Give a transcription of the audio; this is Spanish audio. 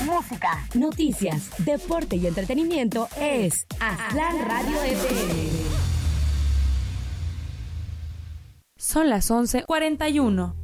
música, noticias, deporte y entretenimiento es Aztlán Radio FM. Son las 11:41.